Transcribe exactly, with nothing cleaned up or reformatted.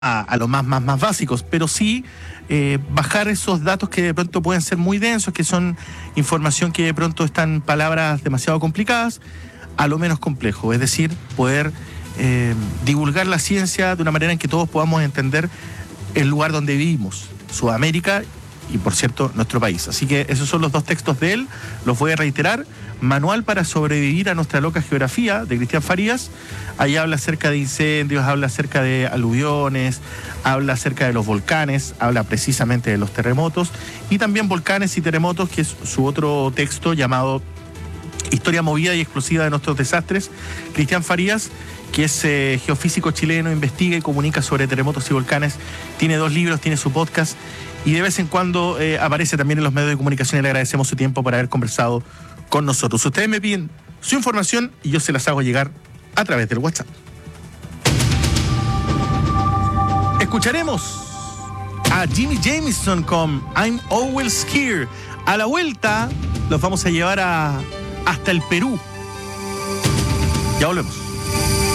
a, a los más, más, más básicos, pero sí eh, bajar esos datos que de pronto pueden ser muy densos, que son información que de pronto están palabras demasiado complicadas, a lo menos complejo, es decir, poder eh, divulgar la ciencia de una manera en que todos podamos entender el lugar donde vivimos, Sudamérica y, por cierto, nuestro país. Así que esos son los dos textos de él, los voy a reiterar. Manual para sobrevivir a nuestra loca geografía, de Cristian Farías. Ahí habla acerca de incendios, habla acerca de aluviones, habla acerca de los volcanes, habla precisamente de los terremotos, y también volcanes y terremotos, que es su otro texto llamado Historia movida y explosiva de nuestros desastres. Cristian Farías, que es eh, geofísico chileno, investiga y comunica sobre terremotos y volcanes, tiene dos libros, tiene su podcast, y de vez en cuando eh, aparece también en los medios de comunicación, y le agradecemos su tiempo por haber conversado con nosotros. Ustedes me piden su información y yo se las hago llegar a través del WhatsApp. Escucharemos a Jimmy Jamison con I'm Always Here. A la vuelta los vamos a llevar a, hasta el Perú. Ya volvemos.